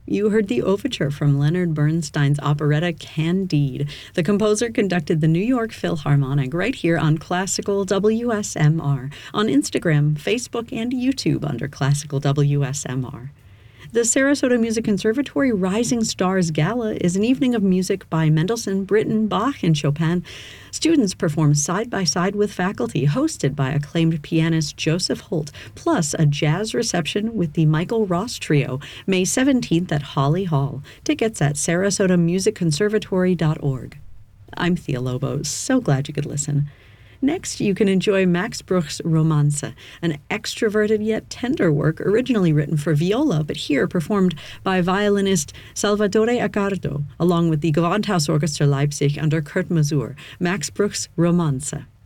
You heard the overture from Leonard Bernstein's operetta Candide. The composer conducted the New York Philharmonic right here on Classical WSMR, on Instagram, Facebook, and YouTube under Classical WSMR. The Sarasota Music Conservatory Rising Stars Gala is an evening of music by Mendelssohn, Britten, Bach, and Chopin. Students perform side by side with faculty, hosted by acclaimed pianist Joseph Holt, plus a jazz reception with the Michael Ross Trio, May 17th at Holly Hall. Tickets at sarasotamusicconservatory.org. I'm Thea Lobo. So glad you could listen. Next, you can enjoy Max Bruch's Romanze, an extroverted yet tender work originally written for viola, but here performed by violinist Salvatore Accardo, along with the Gewandhaus Orchestra Leipzig under Kurt Masur. Max Bruch's Romanze.